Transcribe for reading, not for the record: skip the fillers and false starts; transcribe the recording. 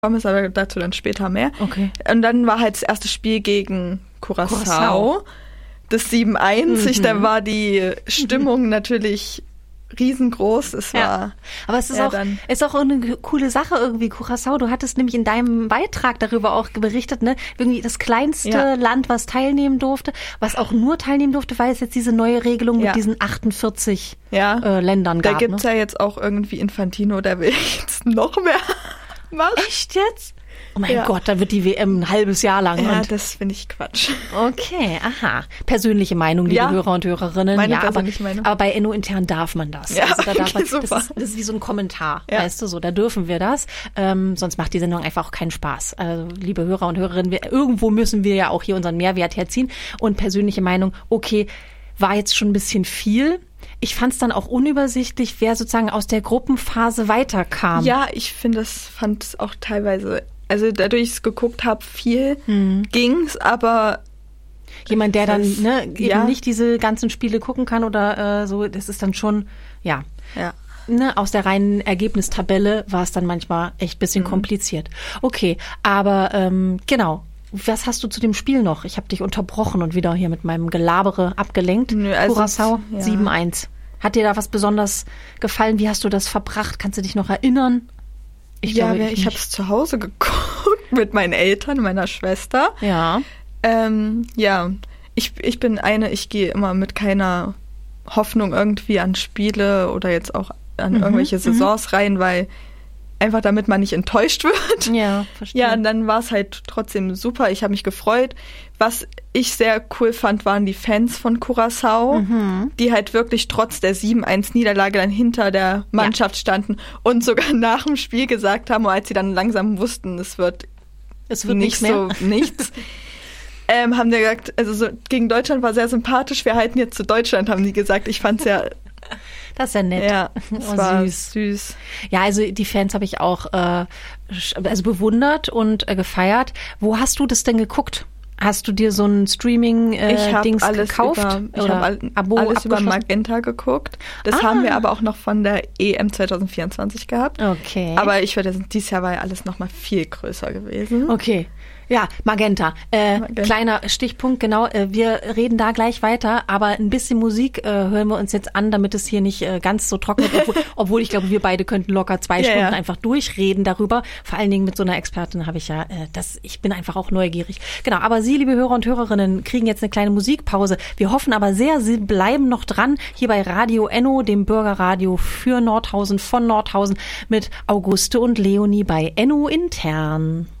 ist, aber dazu dann später mehr. Okay. Und dann war halt das erste Spiel gegen Curaçao. Das 7-1. Da war die Stimmung natürlich riesengroß. Es war. Aber es ist auch eine coole Sache irgendwie, Curaçao. Du hattest nämlich in deinem Beitrag darüber auch berichtet, ne? Irgendwie das kleinste Land, was teilnehmen durfte, was auch nur teilnehmen durfte, weil es jetzt diese neue Regelung mit diesen 48 Ländern gab. Da gibt's ja jetzt auch irgendwie Infantino, der will jetzt noch mehr machen. Echt jetzt? Oh mein Gott, dann wird die WM ein halbes Jahr lang. Ja, das finde ich Quatsch. Okay, aha. Persönliche Meinung, liebe Hörer und Hörerinnen. Meine persönliche Meinung. Aber bei Enno intern darf man das. Ja, also da darf man, super. Das ist wie so ein Kommentar, weißt du, so, da dürfen wir das. Sonst macht die Sendung einfach auch keinen Spaß. Also, liebe Hörer und Hörerinnen, irgendwo müssen wir ja auch hier unseren Mehrwert herziehen. Und persönliche Meinung, okay, war jetzt schon ein bisschen viel. Ich fand es dann auch unübersichtlich, wer sozusagen aus der Gruppenphase weiterkam. Ja, ich fand es auch teilweise, also dadurch, ich es geguckt habe, viel ging's, aber jemand, der dann eben nicht diese ganzen Spiele gucken kann oder so, das ist dann schon, aus der reinen Ergebnistabelle war es dann manchmal echt ein bisschen kompliziert. Okay, aber genau. Was hast du zu dem Spiel noch? Ich habe dich unterbrochen und wieder hier mit meinem Gelabere abgelenkt. Curaçao 7-1. Hat dir da was besonders gefallen? Wie hast du das verbracht? Kannst du dich noch erinnern? Ich habe es zu Hause geguckt mit meinen Eltern, meiner Schwester. Ja. Ich bin ich gehe immer mit keiner Hoffnung irgendwie an Spiele oder jetzt auch an irgendwelche Saisons rein, weil einfach damit man nicht enttäuscht wird. Ja, verstehe. Ja, und dann war es halt trotzdem super. Ich habe mich gefreut. Was ich sehr cool fand, waren die Fans von Curaçao, die halt wirklich trotz der 7-1-Niederlage dann hinter der Mannschaft standen und sogar nach dem Spiel gesagt haben, als sie dann langsam wussten, es wird nicht so nichts. Haben die gesagt, also so, gegen Deutschland war sehr sympathisch, wir halten jetzt zu Deutschland, haben die gesagt. Ich fand's ja... Das ist ja nett. Ja, das war süß. Ja, also die Fans habe ich auch bewundert und gefeiert. Wo hast du das denn geguckt? Hast du dir so ein Streaming-Dings gekauft? Ich habe alles über Magenta geguckt. Das haben wir aber auch noch von der EM 2024 gehabt. Okay. Aber ich würde dieses Jahr war ja alles noch mal viel größer gewesen. Okay. Ja, Magenta. Kleiner Stichpunkt, genau. Wir reden da gleich weiter, aber ein bisschen Musik hören wir uns jetzt an, damit es hier nicht ganz so trocken wird. Obwohl ich glaube, wir beide könnten locker 2 Stunden einfach durchreden darüber. Vor allen Dingen mit so einer Expertin habe ich ich bin einfach auch neugierig. Genau, aber Sie, liebe Hörer und Hörerinnen, kriegen jetzt eine kleine Musikpause. Wir hoffen aber sehr, Sie bleiben noch dran, hier bei Radio Enno, dem Bürgerradio für Nordhausen, von Nordhausen, mit Auguste und Leonie bei Enno intern.